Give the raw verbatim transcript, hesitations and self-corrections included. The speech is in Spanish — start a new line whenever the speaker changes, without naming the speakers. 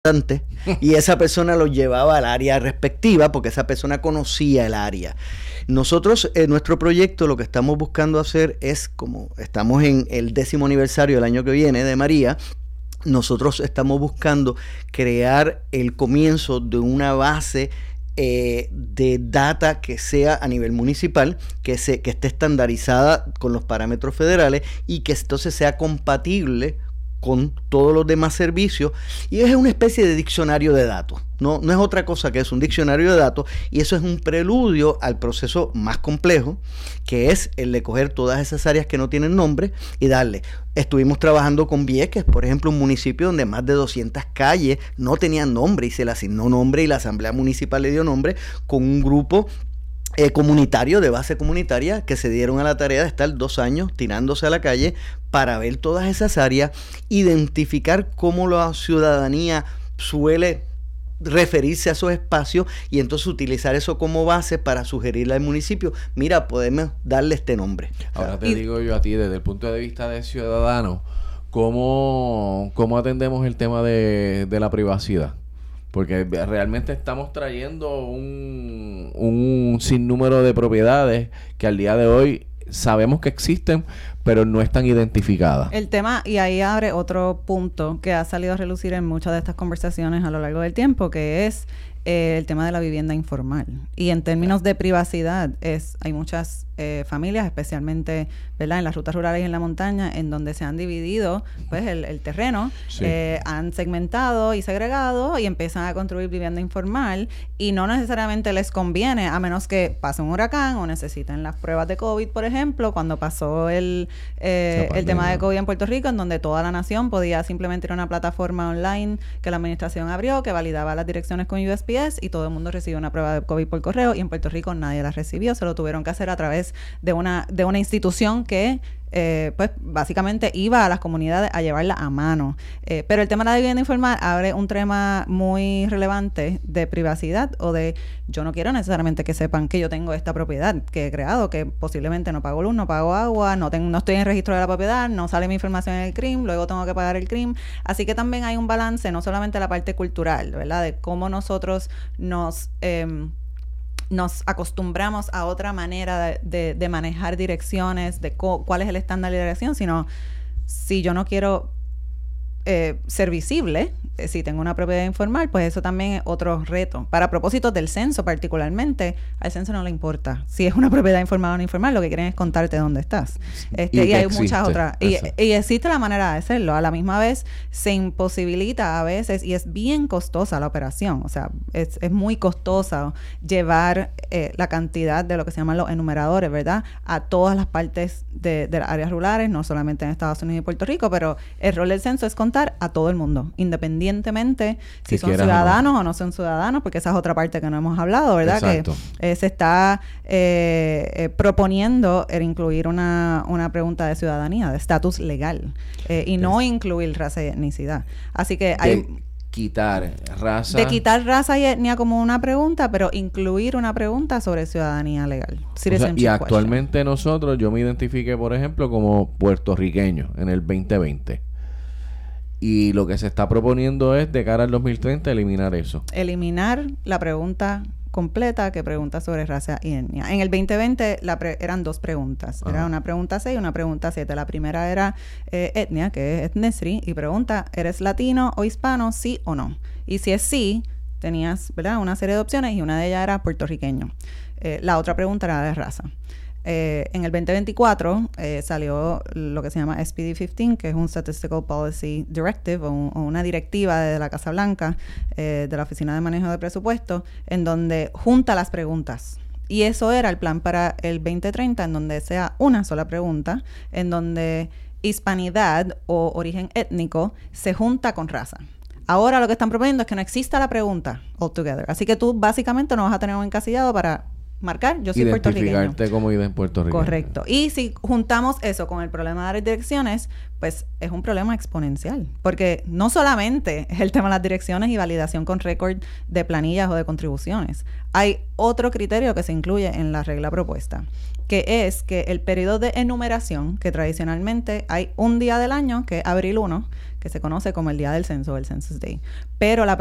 y esa persona lo llevaba al área respectiva porque esa persona conocía el área. Nosotros, en nuestro proyecto, lo que estamos buscando hacer es, como estamos en el décimo aniversario del año que viene de María, nosotros estamos buscando crear el comienzo de una base eh, de data que sea a nivel municipal, que, se, que esté estandarizada con los parámetros federales y que entonces sea compatible con todos los demás servicios, y es una especie de diccionario de datos, no, no es otra cosa que es un diccionario de datos, y eso es un preludio al proceso más complejo, que es el de coger todas esas áreas que no tienen nombre y darle. Estuvimos trabajando con Vieques, por ejemplo, un municipio donde más de doscientas calles no tenían nombre, y se le asignó nombre y la Asamblea Municipal le dio nombre, con un grupo Eh, comunitario, de base comunitaria, que se dieron a la tarea de estar dos años tirándose a la calle para ver todas esas áreas, identificar cómo la ciudadanía suele referirse a esos espacios y entonces utilizar eso como base para sugerirle al municipio, mira, podemos darle este nombre.
Ahora te
y,
digo yo a ti, desde el punto de vista de ciudadano, ¿cómo, cómo atendemos el tema de, de la privacidad? Porque realmente estamos trayendo un, un sinnúmero de propiedades que al día de hoy sabemos que existen, pero no están identificadas.
El tema, y ahí abre otro punto que ha salido a relucir en muchas de estas conversaciones a lo largo del tiempo, que es eh, el tema de la vivienda informal. Y en términos de privacidad, es hay muchas eh, familias, especialmente, ¿verdad?, en las rutas rurales y en la montaña, en donde se han dividido pues el, el terreno, sí. eh, han segmentado y segregado y empiezan a construir vivienda informal, y no necesariamente les conviene, a menos que pase un huracán o necesiten las pruebas de COVID, por ejemplo, cuando pasó el, eh, el tema de COVID en Puerto Rico, en donde toda la nación podía simplemente ir a una plataforma online que la administración abrió, que validaba las direcciones con U S P S, y todo el mundo recibió una prueba de COVID por correo, y en Puerto Rico nadie la recibió, se lo tuvieron que hacer a través de una, de una institución que Eh, pues básicamente iba a las comunidades a llevarla a mano. Eh, pero el tema de la vivienda informal abre un tema muy relevante de privacidad, o de yo no quiero necesariamente que sepan que yo tengo esta propiedad que he creado, que posiblemente no pago luz, no pago agua, no, tengo, no estoy en el registro de la propiedad, no sale mi información en el C R I M, luego tengo que pagar el C R I M. Así que también hay un balance, no solamente la parte cultural, ¿verdad?, de cómo nosotros nos... Eh, nos acostumbramos a otra manera de, de, de manejar direcciones, de co- cuál es el estándar de dirección, sino si yo no quiero eh, ser visible, eh, si tengo una propiedad informal, pues eso también es otro reto. Para propósitos del censo particularmente, al censo no le importa si es una propiedad informal o no informal, lo que quieren es contarte dónde estás. Este, y, y hay existe, muchas otras. Y, y existe la manera de hacerlo. A la misma vez se imposibilita a veces, y es bien costosa la operación. O sea, es, es muy costosa llevar eh, la cantidad de lo que se llaman los enumeradores, ¿verdad?, a todas las partes de, de las áreas rurales, no solamente en Estados Unidos y Puerto Rico, pero el rol del censo es contar a todo el mundo, independientemente si son ciudadanos o no. o no son ciudadanos, porque esa es otra parte que no hemos hablado, ¿verdad? Exacto. Que eh, se está eh, eh, proponiendo el incluir una, una pregunta de ciudadanía, de estatus legal, eh, y no incluir raza y etnicidad. Así que hay...
De quitar raza...
De quitar raza y etnia como una pregunta, pero incluir una pregunta sobre ciudadanía legal.
O sea, y actualmente question. Nosotros, yo me identifiqué, por ejemplo, como puertorriqueño en el veinte veinte. Y lo que se está proponiendo es, de cara al dos mil treinta, eliminar eso.
Eliminar la pregunta completa que pregunta sobre raza y etnia. En el veinte veinte la pre- eran dos preguntas. Ajá. Era una pregunta seis y una pregunta siete. La primera era eh, etnia, que es ethnicity, y pregunta, ¿eres latino o hispano? Sí o no. Y si es sí, tenías, ¿verdad?, una serie de opciones, y una de ellas era puertorriqueño. Eh, la otra pregunta era de raza. Eh, en el veinte veinticuatro eh, salió lo que se llama S P D quince, que es un Statistical Policy Directive, o, un, o una directiva de la Casa Blanca, eh, de la Oficina de Manejo de Presupuesto, en donde junta las preguntas. Y eso era el plan para el veinte treinta, en donde sea una sola pregunta, en donde hispanidad o origen étnico se junta con raza. Ahora lo que están proponiendo es que no exista la pregunta altogether. Así que tú básicamente no vas a tener un encasillado para marcar, yo soy puertorriqueño.
Identificarte como en Puerto Rico.
Correcto. Y si juntamos eso con el problema de las direcciones, pues es un problema exponencial. Porque no solamente es el tema de las direcciones y validación con récord de planillas o de contribuciones. Hay otro criterio que se incluye en la regla propuesta, que es que el periodo de enumeración, que tradicionalmente hay un día del año, que es abril primero, que se conoce como el Día del Censo, el Census Day. Pero la